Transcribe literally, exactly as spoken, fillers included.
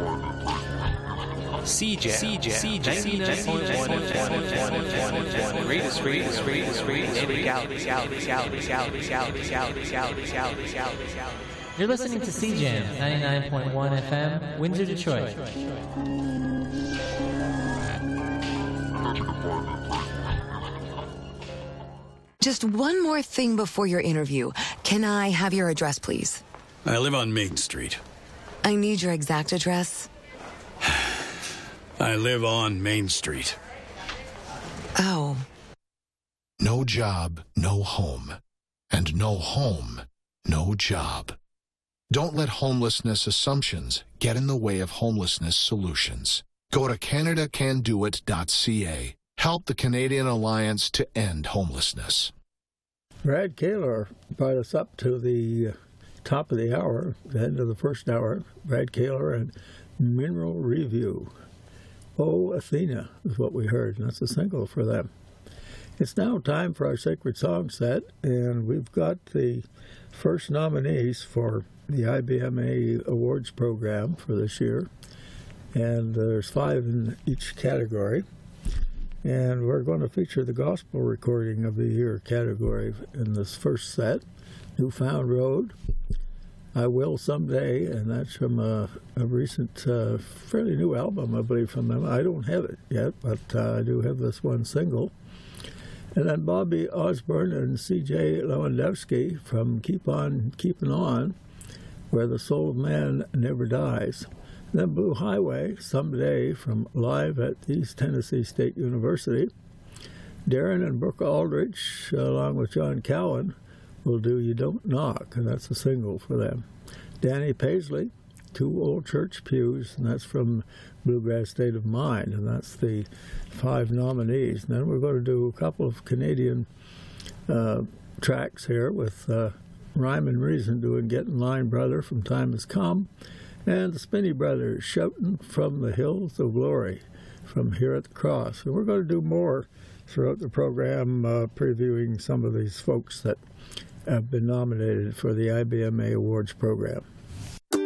C J, C J, C J, C J, greatest, greatest, greatest, greatest, in the galaxy, galaxy, galaxy, galaxy, galaxy, galaxy, galaxy, galaxy, galaxy. You're listening to C J A M ninety-nine point one F M, Windsor, Detroit. Just one more thing before your interview. Can I have your address, please? I live on Main Street. I need your exact address. I live on Main Street. Oh. No job, no home. And no home, no job. Don't let homelessness assumptions get in the way of homelessness solutions. Go to Canada Can Do It dot C A. Help the Canadian Alliance to end homelessness. Brad Kaler brought us up to the top of the hour, the end of the first hour. Brad Kaler and Mineral Review. Oh, Athena is what we heard, and that's a single for them. It's now time for our Sacred Song set, and we've got the first nominees for the I B M A Awards program for this year, and there's five in each category. And we're going to feature the Gospel Recording of the Year category in this first set, Newfound Road, I Will Someday, and that's from a, a recent, uh, fairly new album, I believe, from them. I don't have it yet, but uh, I do have this one single. And then Bobby Osborne and C J Lewandowski from Keep On Keeping On, Where the Soul of Man Never Dies. And then Blue Highway, Someday, from Live at East Tennessee State University. Darren and Brooke Aldrich, along with John Cowan, will do You Don't Knock, and that's a single for them. Danny Paisley, Two Old Church Pews, and that's from Bluegrass State of Mind, and that's the five nominees. And then we're going to do a couple of Canadian uh, tracks here with uh, Rhyme and Reason doing Get in Line, Brother, from Time Has Come, and the Spinney Brothers, Shouting from the Hills of Glory, from Here at the Cross. And we're going to do more throughout the program, uh, previewing some of these folks that have been nominated for the I B M A Awards program.